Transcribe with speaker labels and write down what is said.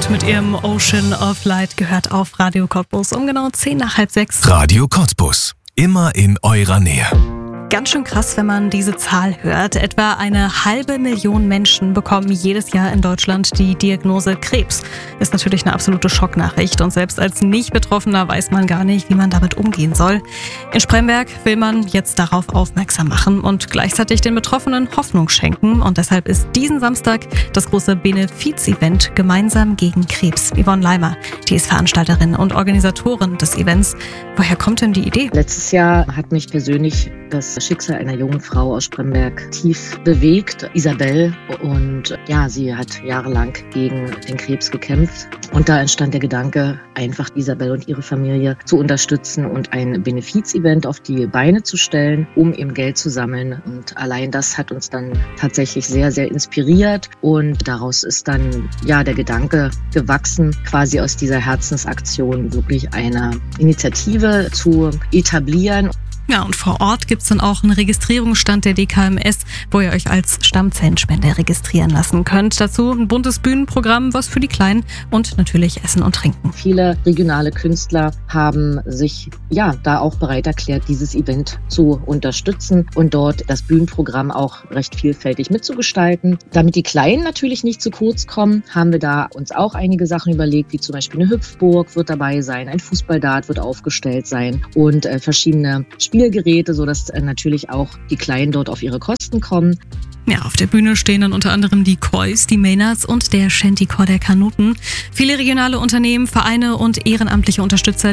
Speaker 1: Mood mit ihrem Ocean of Light gehört auf Radio Cottbus um genau 6:10.
Speaker 2: Radio Cottbus. Immer in eurer Nähe.
Speaker 1: Ganz schön krass, wenn man diese Zahl hört. Etwa 500.000 Menschen bekommen jedes Jahr in Deutschland die Diagnose Krebs. Ist natürlich eine absolute Schocknachricht und selbst als Nicht-Betroffener weiß man gar nicht, wie man damit umgehen soll. In Spremberg will man jetzt darauf aufmerksam machen und gleichzeitig den Betroffenen Hoffnung schenken. Und deshalb ist diesen Samstag das große Benefiz-Event Gemeinsam gegen Krebs. Yvonne Leimer, die ist Veranstalterin und Organisatorin des Events. Woher kommt denn die Idee?
Speaker 3: Letztes Jahr hat mich persönlich das Schicksal einer jungen Frau aus Spremberg tief bewegt, Isabel. Und ja, sie hat jahrelang gegen den Krebs gekämpft. Und da entstand der Gedanke, einfach Isabel und ihre Familie zu unterstützen und ein Benefiz-Event auf die Beine zu stellen, um eben Geld zu sammeln. Und allein das hat uns dann tatsächlich sehr, sehr inspiriert. Und daraus ist dann ja der Gedanke gewachsen, quasi aus dieser Herzensaktion wirklich eine Initiative zu etablieren.
Speaker 1: Ja, und vor Ort gibt's dann auch einen Registrierungsstand der DKMS, wo ihr euch als Stammzellenspender registrieren lassen könnt. Dazu ein buntes Bühnenprogramm, was für die Kleinen und natürlich Essen und Trinken.
Speaker 3: Viele regionale Künstler haben sich ja da auch bereit erklärt, dieses Event zu unterstützen und dort das Bühnenprogramm auch recht vielfältig mitzugestalten. Damit die Kleinen natürlich nicht zu kurz kommen, haben wir da uns auch einige Sachen überlegt, wie zum Beispiel eine Hüpfburg wird dabei sein, ein Fußballdart wird aufgestellt sein und verschiedene Spielgeräte, sodass natürlich auch die Kleinen dort auf ihre Kosten kommen.
Speaker 1: Ja, auf der Bühne stehen dann unter anderem die Kois, die Maynards und der Shantycore der Kanuten. Viele regionale Unternehmen, Vereine und ehrenamtliche Unterstützer,